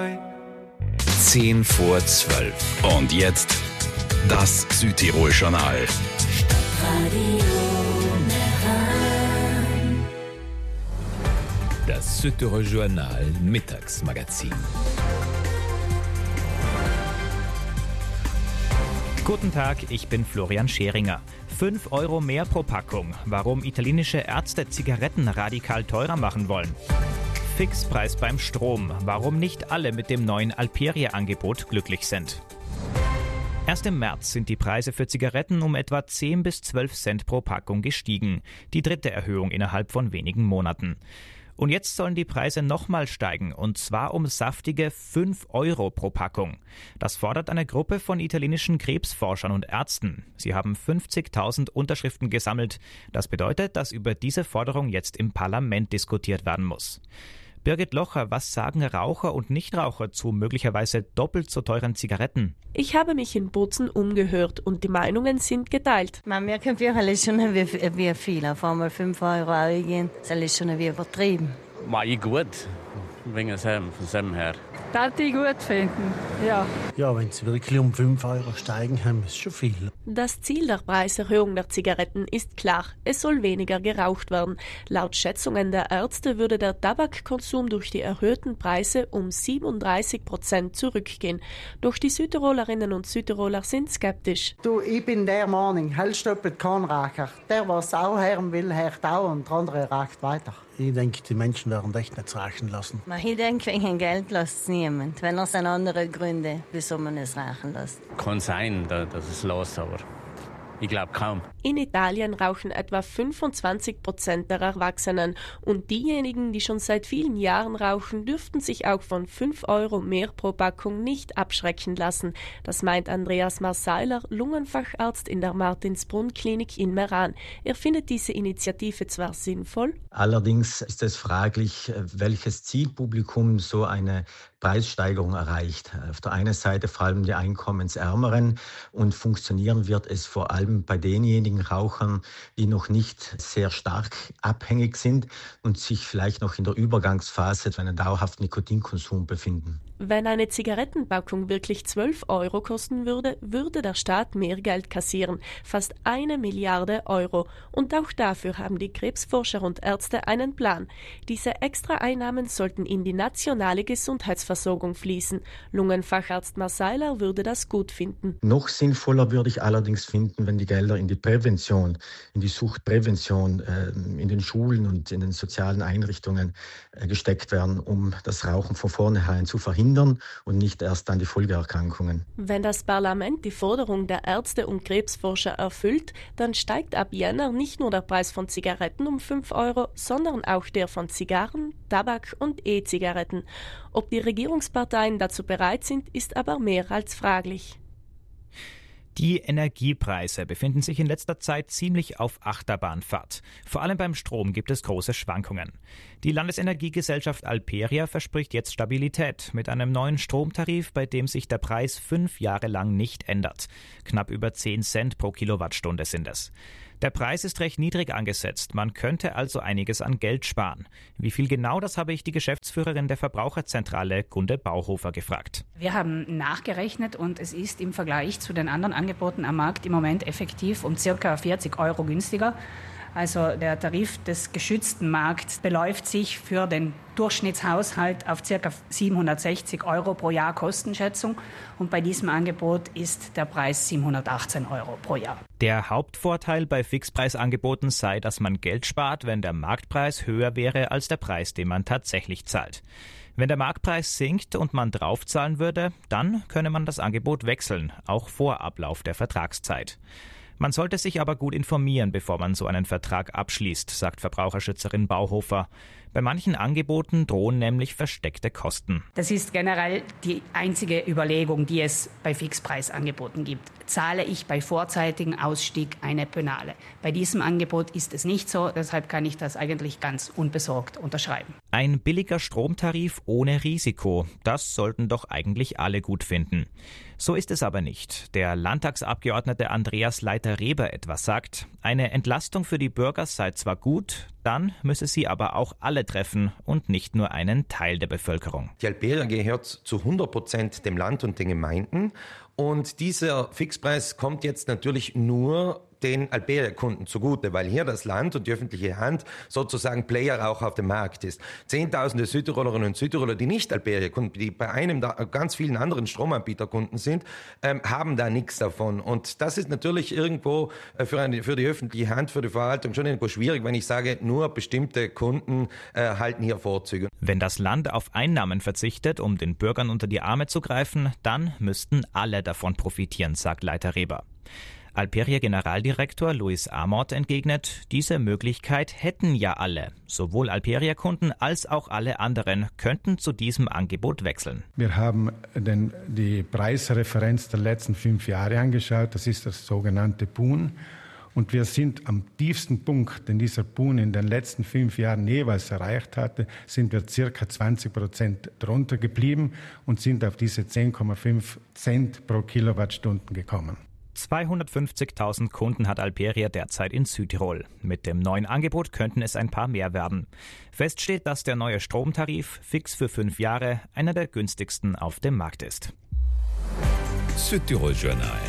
10 vor 12. Und jetzt das Südtirol-Journal. Das Südtirol-Journal Mittagsmagazin. Guten Tag, ich bin Florian Scheringer. 5 Euro mehr pro Packung. Warum italienische Ärzte Zigaretten radikal teurer machen wollen. Fixpreis beim Strom. Warum nicht alle mit dem neuen Alperia-Angebot glücklich sind. Erst im März sind die Preise für Zigaretten um etwa 10 bis 12 Cent pro Packung gestiegen. Die dritte Erhöhung innerhalb von wenigen Monaten. Und jetzt sollen die Preise nochmal steigen, und zwar um saftige 5 Euro pro Packung. Das fordert eine Gruppe von italienischen Krebsforschern und Ärzten. Sie haben 50.000 Unterschriften gesammelt. Das bedeutet, dass über diese Forderung jetzt im Parlament diskutiert werden muss. Birgit Locher, was sagen Raucher und Nichtraucher zu möglicherweise doppelt so teuren Zigaretten? Ich habe mich in Bozen umgehört und die Meinungen sind geteilt. Man merkt vielleicht schon, wie viel. Auf einmal 5 Euro eingehen, das ist schon wie übertrieben. Ich gut, wegen von dem her. Das ich gut finden, ja. Ja, wenn sie wirklich um 5 Euro steigen, haben ist schon viel. Das Ziel der Preiserhöhung der Zigaretten ist klar. Es soll weniger geraucht werden. Laut Schätzungen der Ärzte würde der Tabakkonsum durch die erhöhten Preise um 37% zurückgehen. Doch die Südtirolerinnen und Südtiroler sind skeptisch. Ich bin der Meinung, hältst du keinen Raucher. Der, was auch hören will, hört auch und der andere raucht weiter. Ich denke, die Menschen werden echt nicht rauchen lassen. Ich denke, wegen Geld lässt es niemand. Wenn es andere Gründe, wieso man es rauchen lässt. Kann sein, dass es los ist, aber ich glaube kaum. In Italien rauchen etwa 25% der Erwachsenen. Und diejenigen, die schon seit vielen Jahren rauchen, dürften sich auch von 5 Euro mehr pro Packung nicht abschrecken lassen. Das meint Andreas Marseiler, Lungenfacharzt in der Martinsbrunn-Klinik in Meran. Er findet diese Initiative zwar sinnvoll. Allerdings ist es fraglich, welches Zielpublikum so eine Preissteigerung erreicht. Auf der einen Seite vor allem die Einkommensärmeren, und funktionieren wird es vor allem bei denjenigen Rauchern, die noch nicht sehr stark abhängig sind und sich vielleicht noch in der Übergangsphase zu einem dauerhaften Nikotinkonsum befinden. Wenn eine Zigarettenpackung wirklich 12 Euro kosten würde, würde der Staat mehr Geld kassieren, fast 1 Milliarde Euro. Und auch dafür haben die Krebsforscher und Ärzte einen Plan. Diese Extraeinnahmen sollten in die nationale Gesundheitsversorgung fließen. Lungenfacharzt Marseiler würde das gut finden. Noch sinnvoller würde ich allerdings finden, wenn die Gelder in die Prävention, in die Suchtprävention, in den Schulen und in den sozialen Einrichtungen gesteckt werden, um das Rauchen von vornherein zu verhindern und nicht erst dann die Folgeerkrankungen. Wenn das Parlament die Forderung der Ärzte und Krebsforscher erfüllt, dann steigt ab Jänner nicht nur der Preis von Zigaretten um 5 Euro, sondern auch der von Zigarren, Tabak und E-Zigaretten. Ob die Regierungsparteien dazu bereit sind, ist aber mehr als fraglich. Die Energiepreise befinden sich in letzter Zeit ziemlich auf Achterbahnfahrt. Vor allem beim Strom gibt es große Schwankungen. Die Landesenergiegesellschaft Alperia verspricht jetzt Stabilität mit einem neuen Stromtarif, bei dem sich der Preis 5 Jahre lang nicht ändert. Knapp über 10 Cent pro Kilowattstunde sind es. Der Preis ist recht niedrig angesetzt. Man könnte also einiges an Geld sparen. Wie viel genau, das habe ich die Geschäftsführerin der Verbraucherzentrale, Gunde Bauhofer, gefragt. Wir haben nachgerechnet und es ist im Vergleich zu den anderen Angeboten am Markt im Moment effektiv um ca. 40 Euro günstiger. Also der Tarif des geschützten Markts beläuft sich für den Durchschnittshaushalt auf ca. 760 Euro pro Jahr Kostenschätzung. Und bei diesem Angebot ist der Preis 718 Euro pro Jahr. Der Hauptvorteil bei Fixpreisangeboten sei, dass man Geld spart, wenn der Marktpreis höher wäre als der Preis, den man tatsächlich zahlt. Wenn der Marktpreis sinkt und man draufzahlen würde, dann könne man das Angebot wechseln, auch vor Ablauf der Vertragszeit. Man sollte sich aber gut informieren, bevor man so einen Vertrag abschließt, sagt Verbraucherschützerin Bauhofer. Bei manchen Angeboten drohen nämlich versteckte Kosten. Das ist generell die einzige Überlegung, die es bei Fixpreisangeboten gibt. Zahle ich bei vorzeitigem Ausstieg eine Penale? Bei diesem Angebot ist es nicht so, deshalb kann ich das eigentlich ganz unbesorgt unterschreiben. Ein billiger Stromtarif ohne Risiko, das sollten doch eigentlich alle gut finden. So ist es aber nicht. Der Landtagsabgeordnete Andreas Leiter-Reber etwa sagt, eine Entlastung für die Bürger sei zwar gut, Dann müsse sie aber auch alle treffen und nicht nur einen Teil der Bevölkerung. Die Alperia gehört zu 100% dem Land und den Gemeinden. Und dieser Fixpreis kommt jetzt natürlich nur den Alperia-Kunden zugute, weil hier das Land und die öffentliche Hand sozusagen Player auch auf dem Markt ist. Zehntausende Südtirolerinnen und Südtiroler, die nicht Alperia-Kunden, die bei einem ganz vielen anderen Stromanbieterkunden sind, haben da nichts davon. Und das ist natürlich irgendwo für die öffentliche Hand, für die Verwaltung schon irgendwo schwierig, wenn ich sage, nur bestimmte Kunden halten hier Vorzüge. Wenn das Land auf Einnahmen verzichtet, um den Bürgern unter die Arme zu greifen, dann müssten alle davon profitieren, sagt Leiter Reber. Alperia-Generaldirektor Luis Amort entgegnet, diese Möglichkeit hätten ja alle. Sowohl Alperia-Kunden als auch alle anderen könnten zu diesem Angebot wechseln. Wir haben die Preisreferenz der letzten 5 Jahre angeschaut, das ist das sogenannte PUN. Und wir sind am tiefsten Punkt, den dieser PUN in den letzten 5 Jahren jeweils erreicht hatte, sind wir ca. 20% drunter geblieben und sind auf diese 10,5 Cent pro Kilowattstunden gekommen. 250.000 Kunden hat Alperia derzeit in Südtirol. Mit dem neuen Angebot könnten es ein paar mehr werden. Fest steht, dass der neue Stromtarif fix für 5 Jahre einer der günstigsten auf dem Markt ist. Südtirol Journal.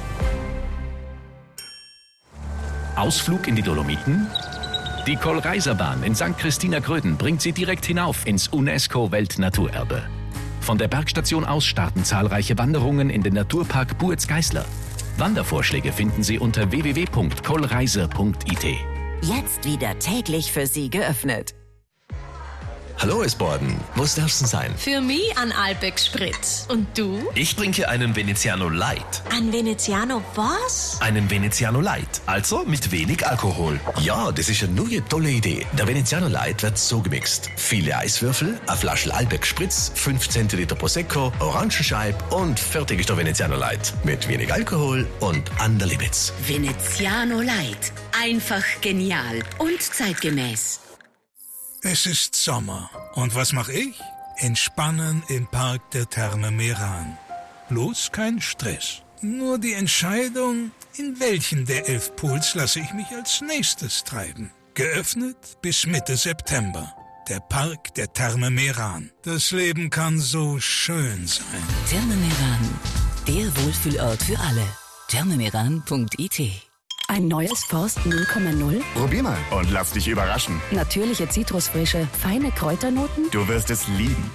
Ausflug in die Dolomiten? Die Kohlreiserbahn in St. Christina Gröden bringt Sie direkt hinauf ins UNESCO-Weltnaturerbe. Von der Bergstation aus starten zahlreiche Wanderungen in den Naturpark Buetz-Geißler. Wandervorschläge finden Sie unter www.kohlreise.it. Jetzt wieder täglich für Sie geöffnet. Hallo Esborden, was darf's denn sein? Für mich ein Alpex Spritz. Und du? Ich trinke einen Veneziano Light. Ein Veneziano was? Einen Veneziano Light, also mit wenig Alkohol. Ja, das ist eine neue tolle Idee. Der Veneziano Light wird so gemixt. Viele Eiswürfel, eine Flasche Alpex Spritz, 5 Zentiliter Prosecco, Orangenscheib und fertig ist der Veneziano Light. Mit wenig Alkohol und an der Limits. Veneziano Light. Einfach genial und zeitgemäß. Es ist Sommer. Und was mache ich? Entspannen im Park der Therme Meran. Bloß kein Stress. Nur die Entscheidung, in welchen der 11 Pools lasse ich mich als nächstes treiben. Geöffnet bis Mitte September. Der Park der Therme Meran. Das Leben kann so schön sein. Therme Meran. Der Wohlfühlort für alle. thermemeran.it. Ein neues Forst 0,0? Probier mal und lass dich überraschen. Natürliche Zitrusfrische, feine Kräuternoten? Du wirst es lieben.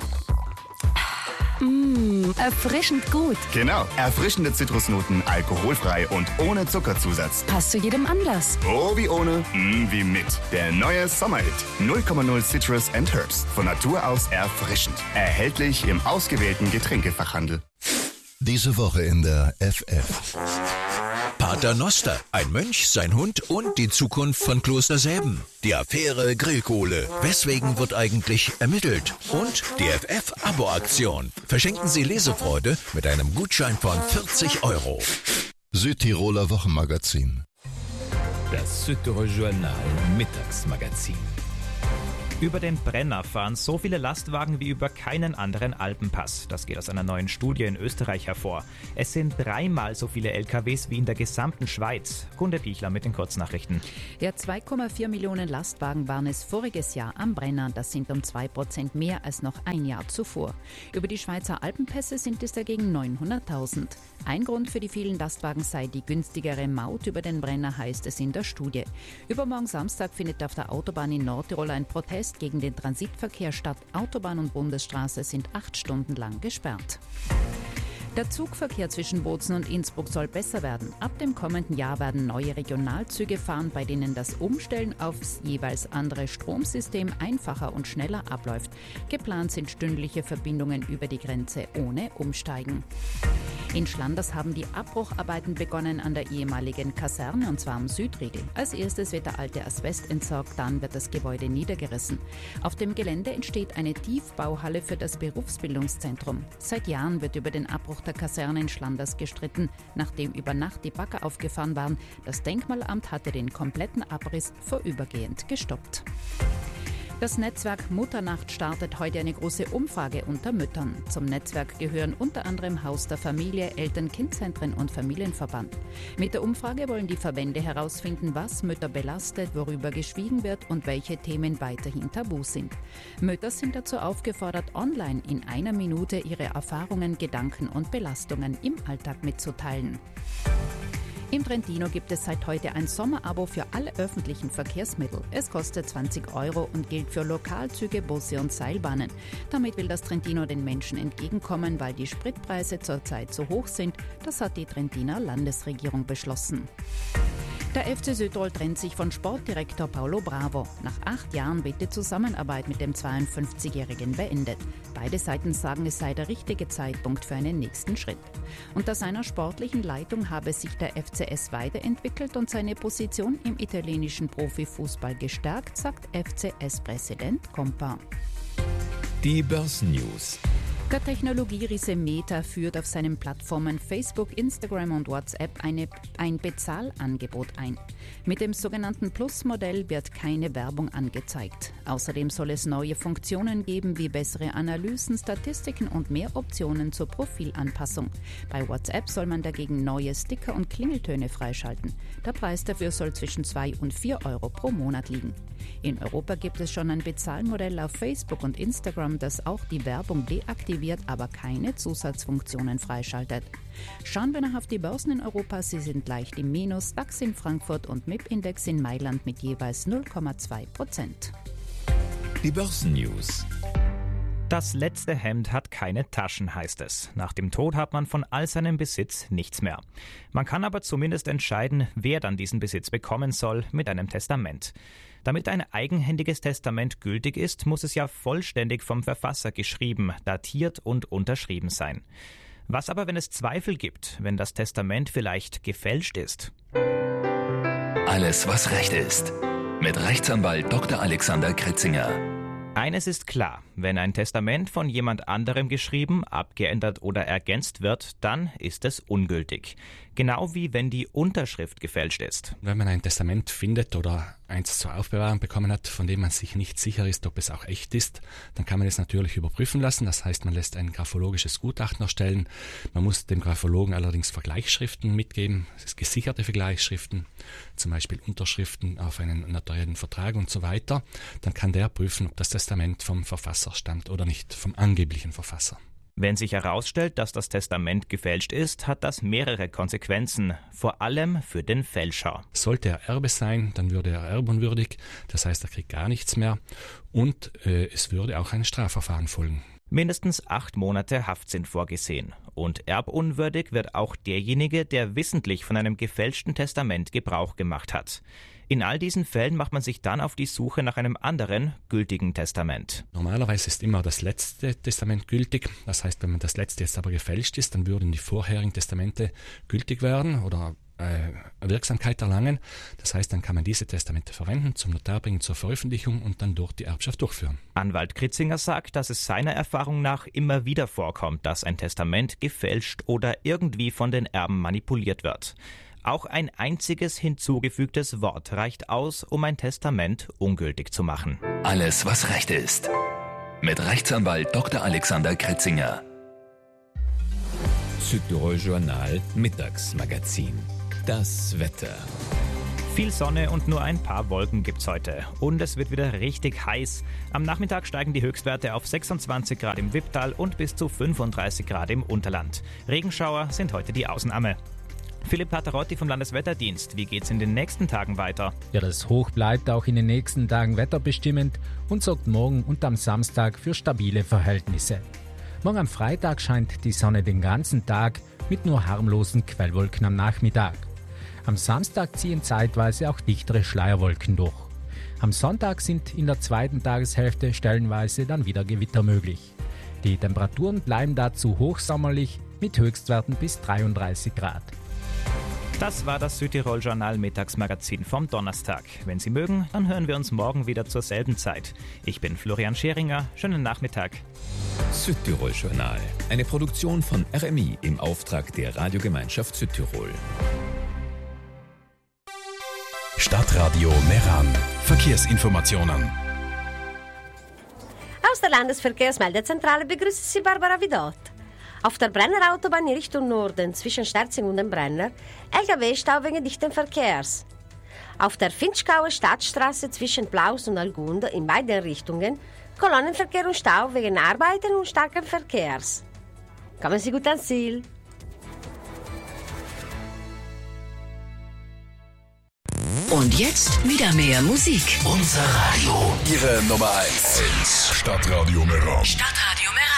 Erfrischend gut. Genau, erfrischende Zitrusnoten, alkoholfrei und ohne Zuckerzusatz. Passt zu jedem Anlass. Oh, wie ohne, wie mit. Der neue Sommerhit 0,0 Citrus and Herbs. Von Natur aus erfrischend. Erhältlich im ausgewählten Getränkefachhandel. Diese Woche in der FF. Pater Noster, ein Mönch, sein Hund und die Zukunft von Kloster Säben. Die Affäre Grillkohle. Weswegen wird eigentlich ermittelt? Und die FF-Abo-Aktion. Verschenken Sie Lesefreude mit einem Gutschein von 40 €. Südtiroler Wochenmagazin. Das Südtirol Journal Mittagsmagazin. Über den Brenner fahren so viele Lastwagen wie über keinen anderen Alpenpass. Das geht aus einer neuen Studie in Österreich hervor. Es sind 3-mal so viele LKWs wie in der gesamten Schweiz. Gunde Pichler mit den Kurznachrichten. Ja, 2,4 Millionen Lastwagen waren es voriges Jahr am Brenner. Das sind um 2% mehr als noch ein Jahr zuvor. Über die Schweizer Alpenpässe sind es dagegen 900.000. Ein Grund für die vielen Lastwagen sei die günstigere Maut über den Brenner, heißt es in der Studie. Übermorgen Samstag findet auf der Autobahn in Nordtirol ein Protest gegen den Transitverkehr statt. Autobahn und Bundesstraße sind 8 Stunden lang gesperrt. Der Zugverkehr zwischen Bozen und Innsbruck soll besser werden. Ab dem kommenden Jahr werden neue Regionalzüge fahren, bei denen das Umstellen aufs jeweils andere Stromsystem einfacher und schneller abläuft. Geplant sind stündliche Verbindungen über die Grenze ohne Umsteigen. In Schlanders haben die Abbrucharbeiten begonnen an der ehemaligen Kaserne, und zwar am Südriegel. Als erstes wird der alte Asbest entsorgt, dann wird das Gebäude niedergerissen. Auf dem Gelände entsteht eine Tiefbauhalle für das Berufsbildungszentrum. Seit Jahren wird über den Abbruch der Kaserne in Schlanders gestritten, nachdem über Nacht die Bagger aufgefahren waren. Das Denkmalamt hatte den kompletten Abriss vorübergehend gestoppt. Das Netzwerk Mutternacht startet heute eine große Umfrage unter Müttern. Zum Netzwerk gehören unter anderem Haus der Familie, Eltern-Kind-Zentren und Familienverband. Mit der Umfrage wollen die Verbände herausfinden, was Mütter belastet, worüber geschwiegen wird und welche Themen weiterhin tabu sind. Mütter sind dazu aufgefordert, online in einer Minute ihre Erfahrungen, Gedanken und Belastungen im Alltag mitzuteilen. Im Trentino gibt es seit heute ein Sommerabo für alle öffentlichen Verkehrsmittel. Es kostet 20 € und gilt für Lokalzüge, Busse und Seilbahnen. Damit will das Trentino den Menschen entgegenkommen, weil die Spritpreise zurzeit so hoch sind. Das hat die Trentiner Landesregierung beschlossen. Der FC Südtirol trennt sich von Sportdirektor Paulo Bravo. Nach 8 Jahren wird die Zusammenarbeit mit dem 52-Jährigen beendet. Beide Seiten sagen, es sei der richtige Zeitpunkt für einen nächsten Schritt. Unter seiner sportlichen Leitung habe sich der FCS weiterentwickelt und seine Position im italienischen Profifußball gestärkt, sagt FCS-Präsident Compa. Die Börsennews. Der Technologieriese Meta führt auf seinen Plattformen Facebook, Instagram und WhatsApp ein Bezahlangebot ein. Mit dem sogenannten Plus-Modell wird keine Werbung angezeigt. Außerdem soll es neue Funktionen geben wie bessere Analysen, Statistiken und mehr Optionen zur Profilanpassung. Bei WhatsApp soll man dagegen neue Sticker und Klingeltöne freischalten. Der Preis dafür soll zwischen 2 und 4 € pro Monat liegen. In Europa gibt es schon ein Bezahlmodell auf Facebook und Instagram, das auch die Werbung deaktiviert, aber keine Zusatzfunktionen freischaltet. Schauen wir noch auf die Börsen in Europa. Sie sind leicht im Minus. DAX in Frankfurt und MIP-Index in Mailand mit jeweils 0,2%. Die Börsennews. Das letzte Hemd hat keine Taschen, heißt es. Nach dem Tod hat man von all seinem Besitz nichts mehr. Man kann aber zumindest entscheiden, wer dann diesen Besitz bekommen soll mit einem Testament. Damit ein eigenhändiges Testament gültig ist, muss es ja vollständig vom Verfasser geschrieben, datiert und unterschrieben sein. Was aber, wenn es Zweifel gibt, wenn das Testament vielleicht gefälscht ist? Alles, was Recht ist. Mit Rechtsanwalt Dr. Alexander Kritzinger. Eines ist klar, wenn ein Testament von jemand anderem geschrieben, abgeändert oder ergänzt wird, dann ist es ungültig. Genau wie wenn die Unterschrift gefälscht ist. Wenn man ein Testament findet oder eins zur Aufbewahrung bekommen hat, von dem man sich nicht sicher ist, ob es auch echt ist, dann kann man es natürlich überprüfen lassen. Das heißt, man lässt ein graphologisches Gutachten erstellen. Man muss dem Graphologen allerdings Vergleichsschriften mitgeben, das ist gesicherte Vergleichsschriften, zum Beispiel Unterschriften auf einen notariellen Vertrag und so weiter. Dann kann der prüfen, ob das Testament vom Verfasser stammt oder nicht, vom angeblichen Verfasser. Wenn sich herausstellt, dass das Testament gefälscht ist, hat das mehrere Konsequenzen, vor allem für den Fälscher. Sollte er Erbe sein, dann würde er erbunwürdig, das heißt, er kriegt gar nichts mehr und es würde auch ein Strafverfahren folgen. Mindestens 8 Monate Haft sind vorgesehen. Und erbunwürdig wird auch derjenige, der wissentlich von einem gefälschten Testament Gebrauch gemacht hat. In all diesen Fällen macht man sich dann auf die Suche nach einem anderen, gültigen Testament. Normalerweise ist immer das letzte Testament gültig. Das heißt, wenn das letzte jetzt aber gefälscht ist, dann würden die vorherigen Testamente gültig werden oder Wirksamkeit erlangen. Das heißt, dann kann man diese Testamente verwenden, zum Notar bringen, zur Veröffentlichung und dann dort die Erbschaft durchführen. Anwalt Kritzinger sagt, dass es seiner Erfahrung nach immer wieder vorkommt, dass ein Testament gefälscht oder irgendwie von den Erben manipuliert wird. Auch ein einziges hinzugefügtes Wort reicht aus, um ein Testament ungültig zu machen. Alles, was Recht ist. Mit Rechtsanwalt Dr. Alexander Kritzinger. Südtirol Journal Mittagsmagazin. Das Wetter. Viel Sonne und nur ein paar Wolken gibt's heute. Und es wird wieder richtig heiß. Am Nachmittag steigen die Höchstwerte auf 26 Grad im Wipptal und bis zu 35 Grad im Unterland. Regenschauer sind heute die Ausnahme. Philipp Patarotti vom Landeswetterdienst. Wie geht's in den nächsten Tagen weiter? Ja, das Hoch bleibt auch in den nächsten Tagen wetterbestimmend und sorgt morgen und am Samstag für stabile Verhältnisse. Morgen am Freitag scheint die Sonne den ganzen Tag mit nur harmlosen Quellwolken am Nachmittag. Am Samstag ziehen zeitweise auch dichtere Schleierwolken durch. Am Sonntag sind in der zweiten Tageshälfte stellenweise dann wieder Gewitter möglich. Die Temperaturen bleiben dazu hochsommerlich mit Höchstwerten bis 33 Grad. Das war das Südtirol Journal Mittagsmagazin vom Donnerstag. Wenn Sie mögen, dann hören wir uns morgen wieder zur selben Zeit. Ich bin Florian Scheringer. Schönen Nachmittag. Südtirol Journal. Eine Produktion von RMI im Auftrag der Radiogemeinschaft Südtirol. Stadtradio Meran. Verkehrsinformationen. Aus der Landesverkehrsmeldezentrale begrüßt Sie Barbara Vidot. Auf der Brenner Autobahn in Richtung Norden zwischen Sterzing und dem Brenner LKW-Stau wegen dichten Verkehrs. Auf der Finchgauer Stadtstraße zwischen Plaus und Algund in beiden Richtungen Kolonnenverkehr und Stau wegen Arbeiten und starken Verkehrs. Kommen Sie gut ans Ziel. Und jetzt wieder mehr Musik. Unser Radio. Ihre Nummer 1. Stadtradio Meran. Stadtradio Meran.